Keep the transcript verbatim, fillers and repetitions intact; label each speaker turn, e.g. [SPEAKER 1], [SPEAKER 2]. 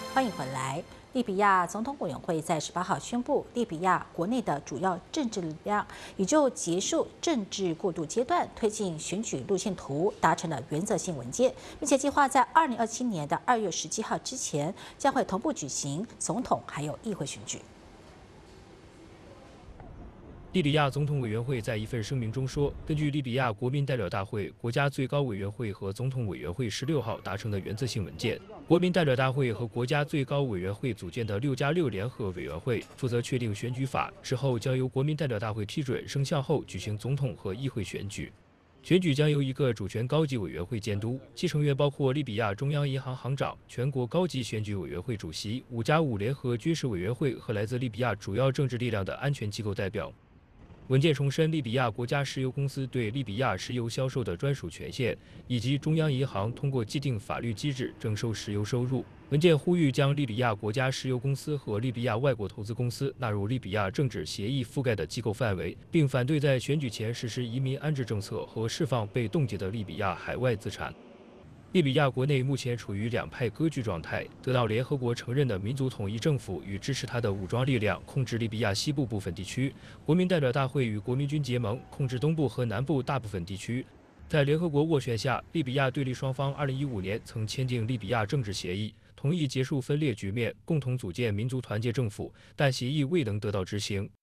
[SPEAKER 1] 欢迎回来。利比亚总统委员会在十八号宣布，利比亚国内的主要政治力量也就结束政治过渡阶段，推进选举路线图，达成了原则性文件，并且计划在二零二七年的二月十七号之前，将会同步举行总统还有议会选举。
[SPEAKER 2] 利比亚总统委员会在一份声明中说，根据利比亚国民代表大会、国家最高委员会和总统委员会十六号达成的原则性文件，国民代表大会和国家最高委员会组建的六加六联合委员会负责确定选举法，之后将由国民代表大会批准生效后举行总统和议会选举。 选举将由一个主权高级委员会监督，其成员包括利比亚中央银行行长、全国高级选举委员会主席、五加五联合军事委员会和来自利比亚主要政治力量的安全机构代表。 文件重申利比亚国家石油公司对利比亚石油销售的专属权限，以及中央银行通过既定法律机制征收石油收入。文件呼吁将利比亚国家石油公司和利比亚外国投资公司纳入利比亚政治协议覆盖的机构范围，并反对在选举前实施移民安置政策和释放被冻结的利比亚海外资产。 利比亚国内目前处于两派割据状态，得到联合国承认的民族统一政府与支持他的武装力量控制利比亚西部部分地区，国民代表大会与国民军结盟，控制东部和南部大部分地区。在联合国斡旋下，利比亚对立双方二零一五年曾签订利比亚政治协议，同意结束分裂局面，共同组建民族团结政府，但协议未能得到执行。